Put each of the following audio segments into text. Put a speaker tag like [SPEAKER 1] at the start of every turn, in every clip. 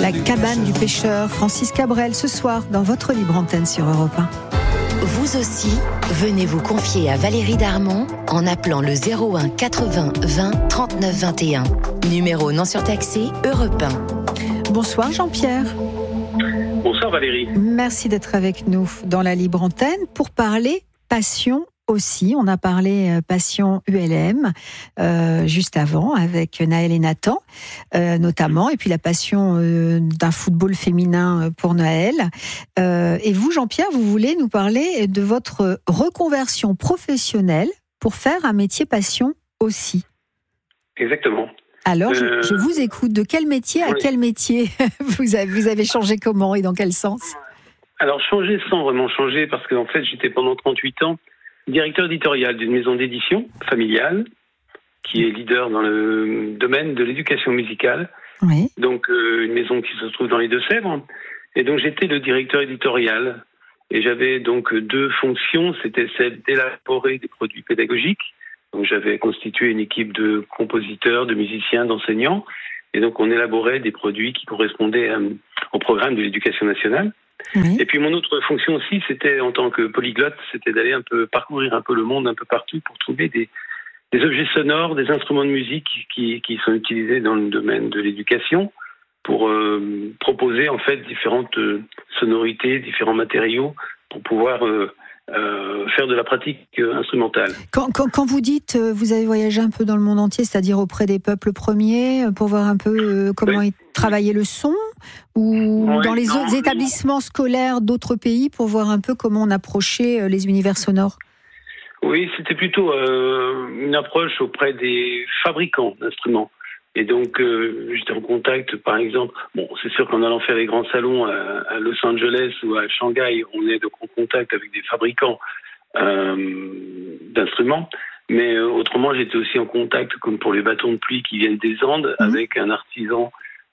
[SPEAKER 1] La cabane du pêcheur, Francis Cabrel, ce soir dans votre libre antenne sur Europe 1.
[SPEAKER 2] Vous aussi, venez vous confier à Valérie Darmon en appelant le 01 80 20 39 21. Numéro non surtaxé Europe 1.
[SPEAKER 1] Bonsoir Jean-Pierre.
[SPEAKER 3] Bonsoir Valérie.
[SPEAKER 1] Merci d'être avec nous dans la libre antenne pour parler passion aussi. On a parlé passion ULM juste avant avec Naël et Nathan notamment, et puis la passion d'un football féminin pour Naël. Et vous Jean-Pierre, vous voulez nous parler de votre reconversion professionnelle pour faire un métier passion aussi.
[SPEAKER 3] Exactement.
[SPEAKER 1] Alors je vous écoute. De quel métier à quel métier vous avez changé comment et dans quel sens?
[SPEAKER 3] Alors changer sans vraiment changer, parce qu'en fait j'étais pendant 38 ans directeur éditorial d'une maison d'édition familiale qui est leader dans le domaine de l'éducation musicale.
[SPEAKER 1] Oui.
[SPEAKER 3] Donc une maison qui se trouve dans les Deux-Sèvres. Et donc j'étais le directeur éditorial. Et j'avais donc deux fonctions. C'était celle d'élaborer des produits pédagogiques. Donc j'avais constitué une équipe de compositeurs, de musiciens, d'enseignants. Et donc on élaborait des produits qui correspondaient au programme de l'éducation nationale. Oui. Et puis mon autre fonction aussi, c'était en tant que polyglotte, c'était d'aller un peu parcourir un peu le monde, un peu partout, pour trouver des objets sonores, des instruments de musique qui sont utilisés dans le domaine de l'éducation, pour proposer en fait différentes sonorités, différents matériaux pour pouvoir faire de la pratique instrumentale.
[SPEAKER 1] Quand vous dites vous avez voyagé un peu dans le monde entier, c'est-à-dire auprès des peuples premiers, pour voir un peu comment ils travaillaient le son, ou dans les autres établissements scolaires d'autres pays, pour voir un peu comment on approchait les univers sonores?
[SPEAKER 3] Oui, c'était plutôt une approche auprès des fabricants d'instruments. Et donc, j'étais en contact, par exemple, c'est sûr qu'en allant faire les grands salons à Los Angeles ou à Shanghai, on est donc en contact avec des fabricants d'instruments. Mais autrement, j'étais aussi en contact, comme pour les bâtons de pluie qui viennent des Andes, avec un artisan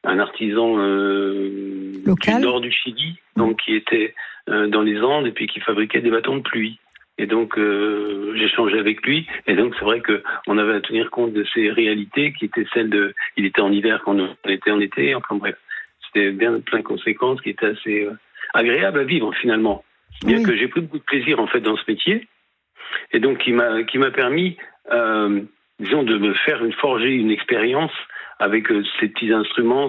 [SPEAKER 1] local,
[SPEAKER 3] du nord du Chili, donc qui était dans les Andes et puis qui fabriquait des bâtons de pluie. Et donc, j'ai changé avec lui. Et donc, c'est vrai qu'on avait à tenir compte de ces réalités qui étaient celles de... Il était en hiver quand on était en été. Enfin bref, c'était bien plein de conséquences qui étaient assez agréables à vivre finalement. Bien que j'ai pris beaucoup de plaisir en fait dans ce métier. Et donc, qui m'a permis, disons, de me faire forger une expérience avec ces petits instruments,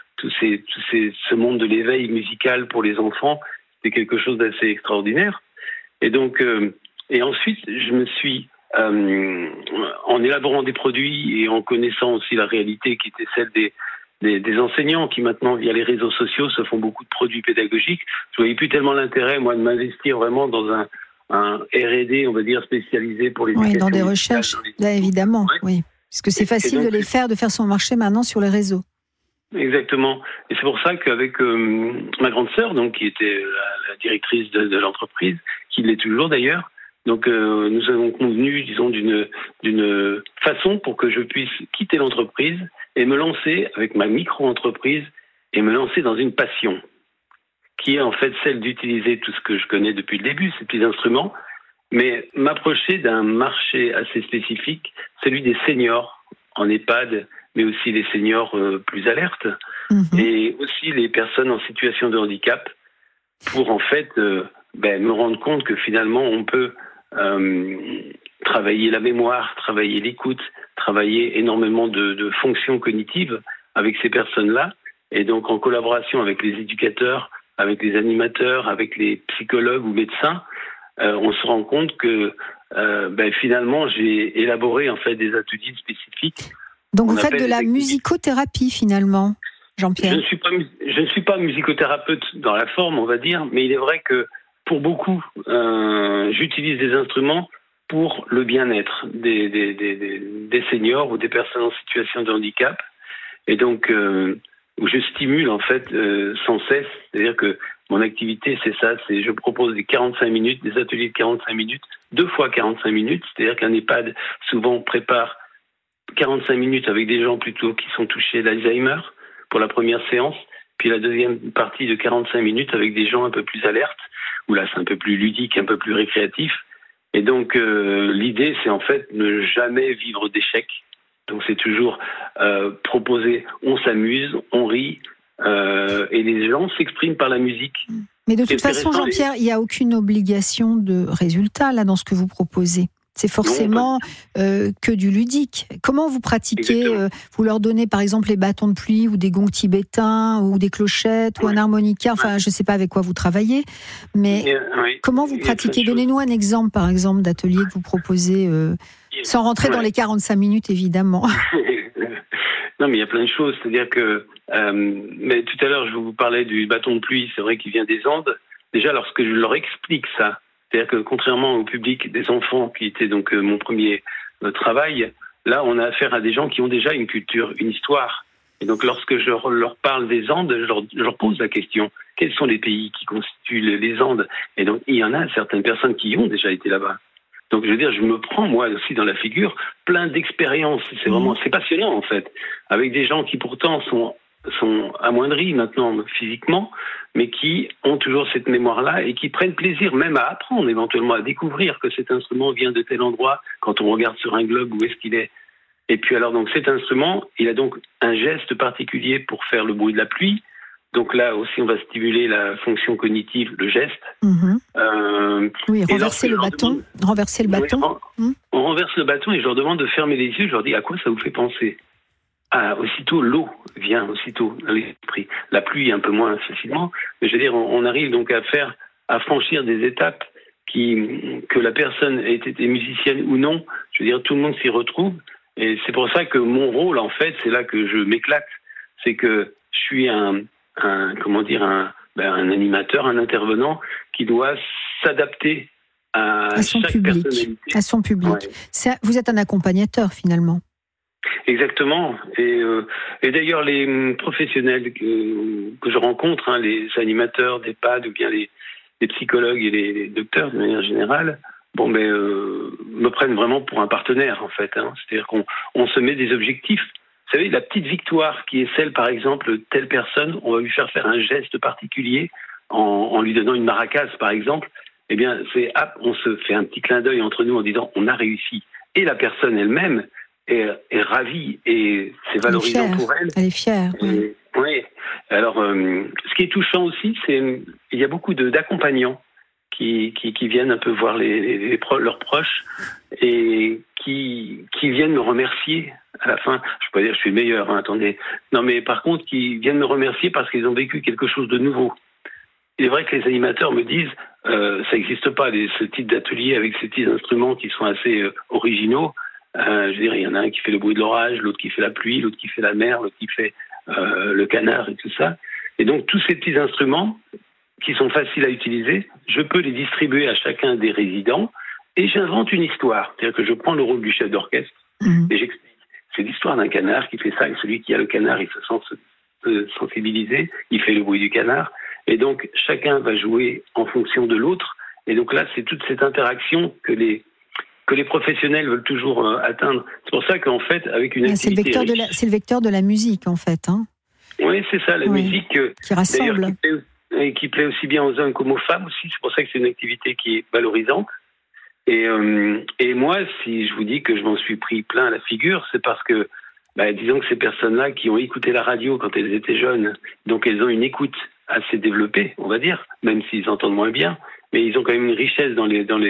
[SPEAKER 3] ce monde de l'éveil musical pour les enfants. C'était quelque chose d'assez extraordinaire. Et donc, et ensuite, je me suis, en élaborant des produits et en connaissant aussi la réalité qui était celle des enseignants qui maintenant, via les réseaux sociaux, se font beaucoup de produits pédagogiques, je voyais plus tellement l'intérêt, moi, de m'investir vraiment dans un R&D, on va dire, spécialisé pour les...
[SPEAKER 1] Oui, dans des recherches, là, évidemment, oui. Parce que c'est facile donc, de faire son marché maintenant sur les réseaux.
[SPEAKER 3] Exactement. Et c'est pour ça qu'avec ma grande sœur, donc qui était la directrice de l'entreprise, qui l'est toujours d'ailleurs, donc nous avons convenu, disons, d'une façon pour que je puisse quitter l'entreprise et me lancer avec ma micro-entreprise et me lancer dans une passion qui est en fait celle d'utiliser tout ce que je connais depuis le début, ces petits instruments, mais m'approcher d'un marché assez spécifique, celui des seniors en EHPAD, mais aussi les seniors plus alertes, et aussi les personnes en situation de handicap, pour en fait me rendre compte que finalement on peut travailler la mémoire, travailler l'écoute, travailler énormément de fonctions cognitives avec ces personnes-là, et donc en collaboration avec les éducateurs, avec les animateurs, avec les psychologues ou médecins, on se rend compte que finalement j'ai élaboré en fait des ateliers spécifiques.
[SPEAKER 1] Donc vous faites de la musicothérapie finalement, Jean-Pierre?
[SPEAKER 3] Je ne suis pas musicothérapeute dans la forme, on va dire, mais il est vrai que pour beaucoup, j'utilise des instruments pour le bien-être des seniors ou des personnes en situation de handicap. Et donc, où je stimule en fait sans cesse, c'est-à-dire que mon activité c'est ça, je propose des 45 minutes, des ateliers de 45 minutes, 2 fois 45 minutes, c'est-à-dire qu'un EHPAD souvent prépare 45 minutes avec des gens plutôt qui sont touchés d'Alzheimer pour la première séance, puis la deuxième partie de 45 minutes avec des gens un peu plus alertes, où là c'est un peu plus ludique, un peu plus récréatif. Et donc l'idée c'est en fait ne jamais vivre d'échecs. Donc c'est toujours proposer, on s'amuse, on rit, et les gens s'expriment par la musique.
[SPEAKER 1] Mais de toute façon, Jean-Pierre, il n'y a aucune obligation de résultat là dans ce que vous proposez. C'est forcément que du ludique. Comment vous pratiquez vous leur donnez par exemple les bâtons de pluie ou des gongs tibétains ou des clochettes ou un harmonica. Enfin, je ne sais pas avec quoi vous travaillez, mais comment vous pratiquez? Donnez-nous un exemple, par exemple, d'atelier que vous proposez, sans rentrer dans les 45 minutes, évidemment.
[SPEAKER 3] Non, mais il y a plein de choses. C'est-à-dire que, mais tout à l'heure, je vous parlais du bâton de pluie. C'est vrai qu'il vient des Andes. Déjà, lorsque je leur explique ça, c'est-à-dire que contrairement au public des enfants, qui était donc mon premier travail, là, on a affaire à des gens qui ont déjà une culture, une histoire. Et donc, lorsque je leur parle des Andes, je leur pose la question, quels sont les pays qui constituent les Andes? Et donc, il y en a certaines personnes qui ont déjà été là-bas. Donc, je veux dire, je me prends, moi aussi, dans la figure, plein d'expériences. C'est passionnant, en fait. Avec des gens qui, pourtant, sont amoindris maintenant physiquement, mais qui ont toujours cette mémoire-là et qui prennent plaisir même à apprendre, éventuellement à découvrir que cet instrument vient de tel endroit quand on regarde sur un globe où est-ce qu'il est. Et puis alors, donc, cet instrument, il a donc un geste particulier pour faire le bruit de la pluie. Donc là aussi, on va stimuler la fonction cognitive, le geste.
[SPEAKER 1] Oui, renverser le bâton.
[SPEAKER 3] On renverse le bâton et je leur demande de fermer les yeux. Je leur dis, à quoi ça vous fait penser? Aussitôt, l'eau vient aussitôt dans l'esprit. La pluie, un peu moins facilement. Mais je veux dire, on arrive donc à franchir des étapes que la personne ait été musicienne ou non. Je veux dire, tout le monde s'y retrouve. Et c'est pour ça que mon rôle, en fait, c'est là que je m'éclate. C'est que je suis un animateur, un intervenant qui doit s'adapter à
[SPEAKER 1] son
[SPEAKER 3] chaque
[SPEAKER 1] public.
[SPEAKER 3] Personnalité.
[SPEAKER 1] À son public. Ouais. Vous êtes un accompagnateur, finalement.
[SPEAKER 3] Exactement. Et d'ailleurs, les professionnels que je rencontre, les animateurs d'EHPAD ou bien les psychologues et les docteurs de manière générale, me prennent vraiment pour un partenaire, en fait. C'est-à-dire qu'on se met des objectifs. Vous savez, la petite victoire qui est celle, par exemple, telle personne, on va lui faire un geste particulier en lui donnant une maracas, par exemple. Eh bien, on se fait un petit clin d'œil entre nous en disant on a réussi. Et la personne elle-même est ravie et c'est valorisant pour elle.
[SPEAKER 1] Elle est fière.
[SPEAKER 3] Oui. Alors, ce qui est touchant aussi, il y a beaucoup d'accompagnants qui viennent un peu voir leurs proches et qui viennent me remercier à la fin. Je peux pas dire que je suis le meilleur, attendez. Non, mais par contre, qui viennent me remercier parce qu'ils ont vécu quelque chose de nouveau. Il est vrai que les animateurs me disent ça n'existe pas, ce type d'atelier avec ces petits instruments qui sont assez originaux. Je veux dire, il y en a un qui fait le bruit de l'orage, l'autre qui fait la pluie, l'autre qui fait la mer, l'autre qui fait le canard et tout ça. Et donc, tous ces petits instruments qui sont faciles à utiliser, je peux les distribuer à chacun des résidents et j'invente une histoire. C'est-à-dire que je prends le rôle du chef d'orchestre et j'explique. C'est l'histoire d'un canard qui fait ça et celui qui a le canard, il se sent sensibilisé, il fait le bruit du canard. Et donc, chacun va jouer en fonction de l'autre. Et donc là, c'est toute cette interaction que les professionnels veulent toujours atteindre. C'est pour ça qu'en fait, avec une activité...
[SPEAKER 1] C'est le vecteur de la musique, en fait.
[SPEAKER 3] Oui, c'est ça, la musique
[SPEAKER 1] qui rassemble.
[SPEAKER 3] Qui plaît aussi bien aux hommes qu'aux femmes aussi. C'est pour ça que c'est une activité qui est valorisante. Et moi, si je vous dis que je m'en suis pris plein à la figure, c'est parce que, disons que ces personnes-là qui ont écouté la radio quand elles étaient jeunes, donc elles ont une écoute assez développée, on va dire, même s'ils entendent moins bien, mais ils ont quand même une richesse dans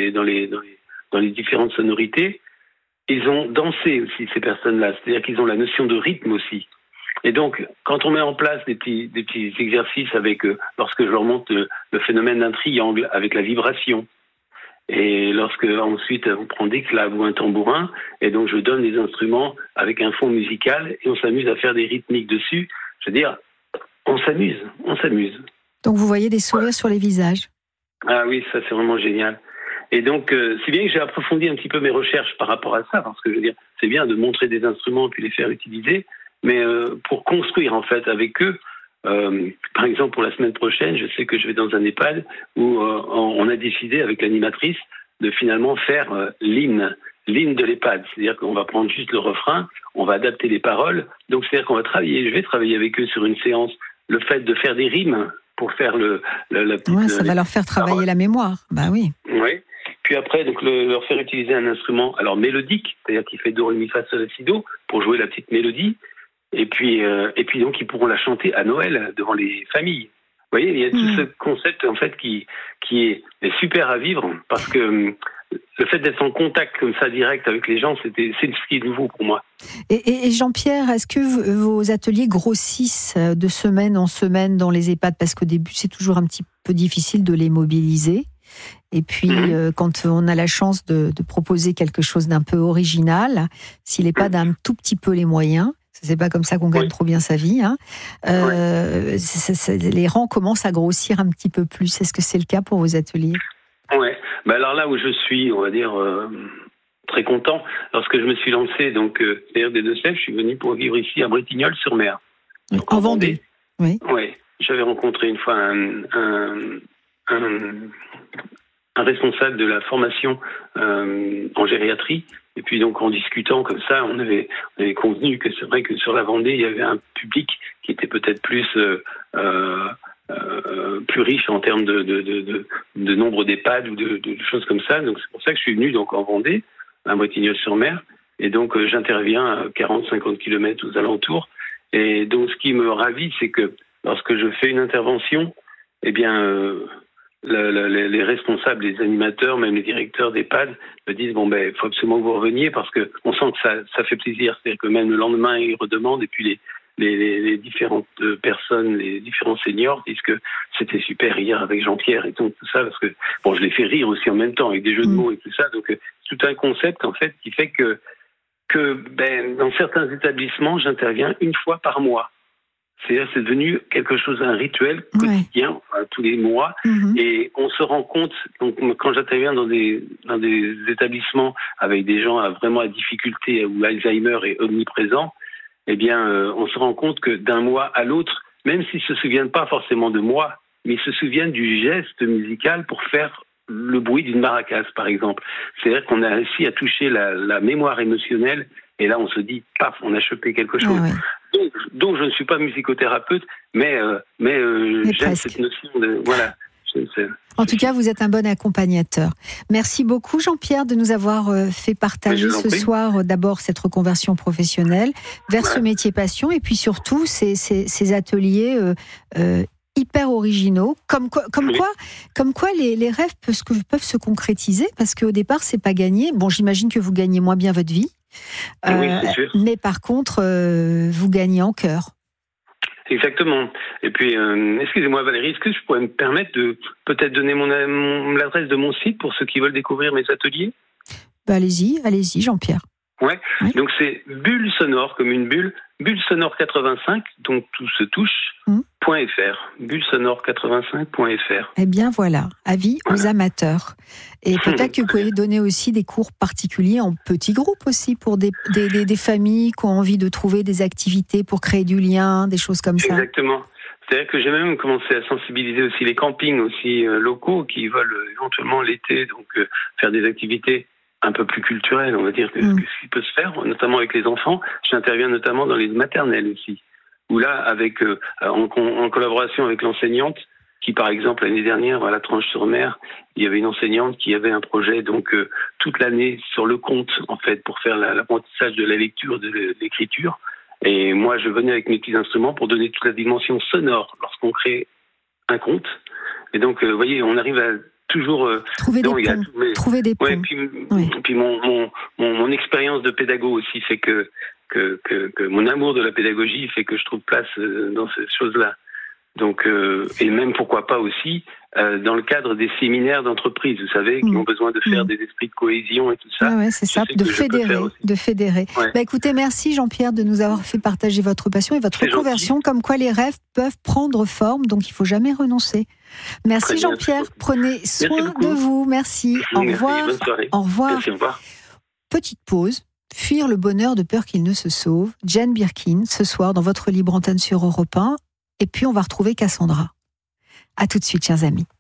[SPEAKER 3] les différentes sonorités. Ils ont dansé aussi, ces personnes-là, c'est-à-dire qu'ils ont la notion de rythme aussi. Et donc, quand on met en place des petits exercices avec lorsque je leur montre le phénomène d'un triangle avec la vibration, et lorsque ensuite on prend des claves ou un tambourin, et donc je donne des instruments avec un fond musical et on s'amuse à faire des rythmiques dessus. Je veux dire, on s'amuse.
[SPEAKER 1] Donc vous voyez des sourires sur les visages.
[SPEAKER 3] Ah oui, ça c'est vraiment génial. Et donc, si bien que j'ai approfondi un petit peu mes recherches par rapport à ça, parce que je veux dire, c'est bien de montrer des instruments puis les faire utiliser, mais pour construire en fait avec eux. Par exemple, pour la semaine prochaine, je sais que je vais dans un EHPAD où on a décidé avec l'animatrice de finalement faire l'hymne de l'EHPAD. C'est-à-dire qu'on va prendre juste le refrain, on va adapter les paroles. Donc, c'est-à-dire qu'on va je vais travailler avec eux sur une séance, le fait de faire des rimes pour faire
[SPEAKER 1] ça va leur faire travailler paroles. La mémoire. Bah oui.
[SPEAKER 3] Oui. Puis après, donc leur faire utiliser un instrument alors mélodique, c'est-à-dire qui fait do, ré, mi, fa, sol, la, si, do, pour jouer la petite mélodie. Et puis donc ils pourront la chanter à Noël devant les familles. Vous voyez, il y a tout ce concept en fait qui est super à vivre, parce que le fait d'être en contact comme ça direct avec les gens, c'est ce qui est nouveau pour moi.
[SPEAKER 1] Et Jean-Pierre, est-ce que vos ateliers grossissent de semaine en semaine dans les EHPAD? Parce qu'au début, c'est toujours un petit peu difficile de les mobiliser. Et puis, quand on a la chance de proposer quelque chose d'un peu original, si l'EHPAD a un tout petit peu les moyens, c'est pas comme ça qu'on gagne trop bien sa vie, hein, les rangs commencent à grossir un petit peu plus. Est-ce que c'est le cas pour vos ateliers?
[SPEAKER 3] Ouais. Alors là où je suis, on va dire, très content, lorsque je me suis lancé, donc, c'est-à-dire des Deux-Sèvres, je suis venu pour vivre ici à Bretignolles-sur-Mer. Donc,
[SPEAKER 1] en Vendée. Oui.
[SPEAKER 3] Ouais. J'avais rencontré une fois un responsable de la formation en gériatrie. Et puis donc en discutant comme ça, on avait convenu que c'est vrai que sur la Vendée, il y avait un public qui était peut-être plus riche en termes de nombre d'EHPAD ou de choses comme ça. Donc c'est pour ça que je suis venu donc en Vendée, à Bretignolles-sur-Mer. Et donc j'interviens à 40-50 km aux alentours. Et donc ce qui me ravit, c'est que lorsque je fais une intervention, eh bien les responsables, les animateurs, même les directeurs d'EHPAD me disent il faut absolument que vous reveniez, parce que on sent que ça fait plaisir. C'est-à-dire que même le lendemain ils redemandent, et puis les différentes personnes, les différents seniors disent que c'était super hier avec Jean-Pierre et tout ça, parce que je les fais rire aussi en même temps avec des jeux de mots et tout ça. Donc c'est tout un concept en fait qui fait que dans certains établissements j'interviens une fois par mois. C'est-à-dire, c'est devenu quelque chose, un rituel quotidien, tous les mois. Et on se rend compte, donc, quand j'interviens dans des établissements avec des gens vraiment à difficulté, où l'Alzheimer est omniprésent, eh bien, on se rend compte que d'un mois à l'autre, même s'ils ne se souviennent pas forcément de moi, mais ils se souviennent du geste musical pour faire le bruit d'une maracasse, par exemple. C'est-à-dire qu'on a réussi à toucher la mémoire émotionnelle, et là, on se dit, paf, on a chopé quelque chose. Donc, je ne suis pas musicothérapeute, mais j'aime
[SPEAKER 1] presque.
[SPEAKER 3] cette notion de... Voilà.
[SPEAKER 1] En tout cas, vous êtes un bon accompagnateur. Merci beaucoup, Jean-Pierre, de nous avoir fait partager ce soir d'abord cette reconversion professionnelle vers ce métier passion, et puis surtout ces ateliers hyper originaux. Comme quoi les rêves peuvent se concrétiser, parce qu'au départ, c'est pas gagné. Bon, j'imagine que vous gagnez moins bien votre vie.
[SPEAKER 3] Oui, c'est sûr.
[SPEAKER 1] Mais par contre, vous gagnez en cœur.
[SPEAKER 3] Exactement. Et puis, excusez-moi Valérie, est-ce que je pourrais me permettre de peut-être donner l'adresse de mon site pour ceux qui veulent découvrir mes ateliers?
[SPEAKER 1] Allez-y, Jean-Pierre.
[SPEAKER 3] Ouais. Donc c'est bulle sonore, comme une bulle sonore 85, donc tout se touche, .fr, bullesonore85.fr.
[SPEAKER 1] Eh bien voilà, avis aux amateurs. Et peut-être que vous pouvez donner aussi des cours particuliers en petits groupes aussi, pour des familles qui ont envie de trouver des activités pour créer du lien, des choses comme ça.
[SPEAKER 3] Exactement. C'est-à-dire que j'ai même commencé à sensibiliser aussi les campings aussi locaux qui veulent éventuellement l'été donc faire des activités un peu plus culturelles, on va dire, que ce qui peut se faire, notamment avec les enfants. J'interviens notamment dans les maternelles aussi, où là, en collaboration avec l'enseignante, qui par exemple l'année dernière à la Tranche-sur-Mer, il y avait une enseignante qui avait un projet donc toute l'année sur le conte en fait, pour faire l'apprentissage de la lecture, de l'écriture. Et moi, je venais avec mes petits instruments pour donner toute la dimension sonore lorsqu'on crée un conte. Et donc, vous voyez, on arrive à toujours
[SPEAKER 1] trouver des ponts.
[SPEAKER 3] Puis mon expérience de pédago aussi fait que mon amour de la pédagogie fait que je trouve place dans ces choses-là. Donc, et même pourquoi pas aussi dans le cadre des séminaires d'entreprise, vous savez, qui ont besoin de faire des esprits de cohésion et tout ça.
[SPEAKER 1] C'est ça, de fédérer.
[SPEAKER 3] Ouais.
[SPEAKER 1] Écoutez, merci Jean-Pierre de nous avoir fait partager votre passion et votre reconversion, comme quoi les rêves peuvent prendre forme, donc il ne faut jamais renoncer. Merci Jean-Pierre, prenez soin de vous. Merci. Au revoir.
[SPEAKER 3] Bonne soirée.
[SPEAKER 1] Au revoir.
[SPEAKER 3] Merci, au revoir.
[SPEAKER 1] Petite pause. Fuir le bonheur de peur qu'il ne se sauve. Jane Birkin, ce soir dans votre libre antenne sur Europe 1. Et puis on va retrouver Cassandra. À tout de suite, chers amis.